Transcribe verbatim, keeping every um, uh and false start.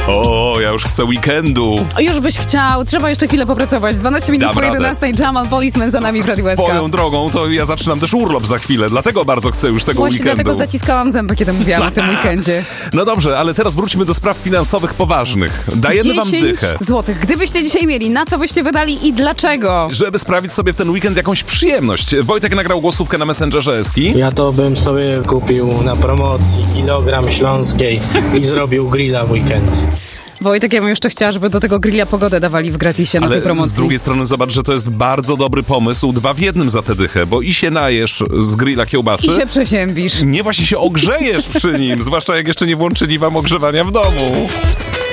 O, ja już chcę weekendu. Już byś chciał, trzeba jeszcze chwilę popracować. dwanaście minut Dam po radę. jedenastej Jamal Policeman za nami w Radiu S K. Swoją drogą, to ja zaczynam też urlop za chwilę, dlatego bardzo chcę już tego Właśnie weekendu. dlatego zaciskałam zęby, kiedy mówiłam o tym weekendzie. No dobrze, ale teraz wróćmy do spraw finansowych poważnych. Dajemy wam dychę. złotych. Gdybyście dzisiaj mieli, na co byście wydali i dlaczego? Żeby sprawić sobie w ten weekend jakąś przyjemność. Wojtek nagrał głosówkę na Messengerze Eski. Ja to bym sobie kupił na promocji kilogram śląskiej i zrobił grilla w weekend. Wojtek, ja bym jeszcze chciała, żeby do tego grilla pogodę dawali w gratisie na tej Ale promocji. z drugiej strony zobacz, że to jest bardzo dobry pomysł, dwa w jednym za tę dychę, bo i się najesz z grilla kiełbasy. I się przeziębisz. Nie, właśnie się ogrzejesz przy nim, zwłaszcza jak jeszcze nie włączyli wam ogrzewania w domu.